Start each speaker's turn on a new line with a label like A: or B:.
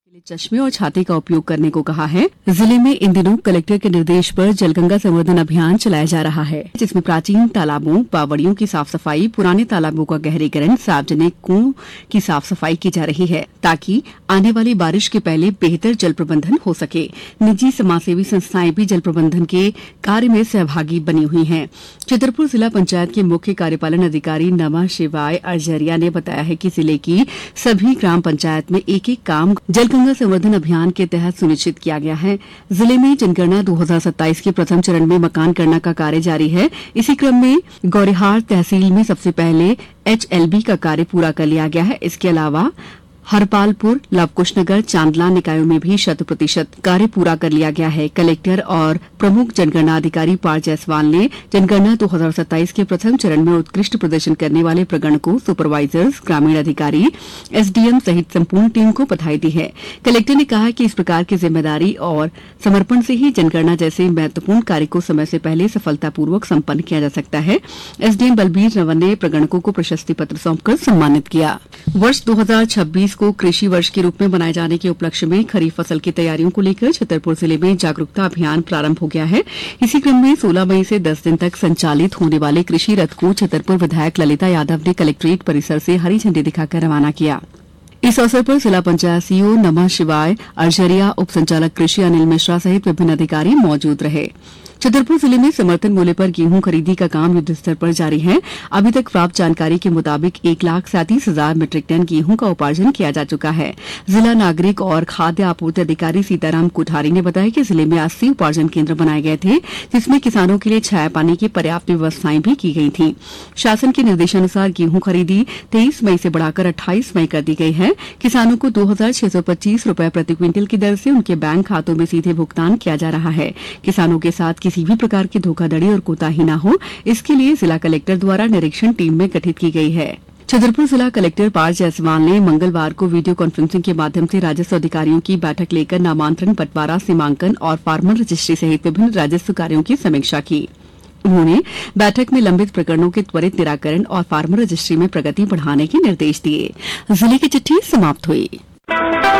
A: चश्मे और छाते का उपयोग करने को कहा है। जिले में इन दिनों कलेक्टर के निर्देश पर जलगंगा संवर्धन अभियान चलाया जा रहा है, जिसमें प्राचीन तालाबों, बावड़ियों की साफ सफाई, पुराने तालाबों का गहरीकरण, सार्वजनिक कुओं की साफ सफाई की जा रही है, ताकि आने वाली बारिश के पहले बेहतर जल प्रबंधन हो सके। निजी समाजसेवी संस्थाएं भी जल प्रबंधन के कार्य में सहभागी बनी हुई हैं। छतरपुर जिला पंचायत के मुख्य कार्यपालन अधिकारी नमः शिवाय अर्जरिया ने बताया है कि जिले की सभी ग्राम पंचायत में एक एक काम जलगंगा संवर्धन अभियान के तहत सुनिश्चित किया गया है। जिले में जनगणना 2027 के प्रथम चरण में मकान गणना का कार्य जारी है। इसी क्रम में गौरिहार तहसील में सबसे पहले HLB का कार्य पूरा कर लिया गया है। इसके अलावा हरपालपुर, लवकुशनगर, चांदला निकायों में भी 100% कार्य पूरा कर लिया गया है। कलेक्टर और प्रमुख जनगणना अधिकारी पार जायसवाल ने जनगणना 2027 के प्रथम चरण में उत्कृष्ट प्रदर्शन करने वाले प्रगणकों, सुपरवाइजर्स, ग्रामीण अधिकारी, SDM सहित संपूर्ण टीम को बधाई दी है। कलेक्टर ने कहा कि इस प्रकार की जिम्मेदारी और समर्पण से ही जनगणना जैसे महत्वपूर्ण कार्य को समय से पहले सफलतापूर्वक संपन्न किया जा सकता है। SDM बलबीर रवन ने प्रगणकों को प्रशस्ति पत्र सौंपकर सम्मानित किया। वर्ष 2026 को कृषि वर्ष के रूप में मनाए जाने के उपलक्ष्य में खरीफ फसल की तैयारियों को लेकर छतरपुर जिले में जागरूकता अभियान प्रारंभ हो गया है। इसी क्रम में 16 मई से 10 दिन तक संचालित होने वाले कृषि रथ को छतरपुर विधायक ललिता यादव ने कलेक्ट्रेट परिसर से हरी झंडी दिखाकर रवाना किया। इस अवसर पर जिला पंचायत सीईओ नमः शिवाय अर्जरिया, उप संचालक कृषि अनिल मिश्रा सहित विभिन्न अधिकारी मौजूद रहे। छतरपुर जिले में समर्थन मूल्य पर गेहूं खरीदी का काम युद्ध स्तर पर जारी है। अभी तक प्राप्त जानकारी के मुताबिक 1,37,000 मीट्रिक टन गेहूं का उपार्जन किया जा चुका है। जिला नागरिक और खाद्य आपूर्ति अधिकारी सीताराम कोठारी ने बताया कि जिले में 80 उपार्जन केंद्र बनाए गए थे, जिसमें किसानों के लिए छाया पानी की पर्याप्त व्यवस्थाएं भी की गई थी। शासन के निर्देशानुसार गेहूं खरीदी 23 मई से बढ़ाकर 28 मई कर दी गई है। किसानों को 2,625 रूपये प्रति क्विंटल की दर से उनके बैंक खातों में सीधे भुगतान किया जा रहा है। किसानों के साथ किसी भी प्रकार की धोखाधड़ी और कोताही न हो, इसके लिए जिला कलेक्टर द्वारा निरीक्षण टीम में गठित की गई है। छतरपुर जिला कलेक्टर पार जायसवाल ने मंगलवार को वीडियो कॉन्फ्रेंसिंग के माध्यम से राजस्व अधिकारियों की बैठक लेकर नामांतरण, बंटवारा, सीमांकन और फार्मर रजिस्ट्री सहित विभिन्न राजस्व कार्यों की समीक्षा की। उन्होंने बैठक में लंबित प्रकरणों के त्वरित निराकरण और फार्मर रजिस्ट्री में प्रगति बढ़ाने के निर्देश दिए। जिले की चिट्ठी समाप्त हुई।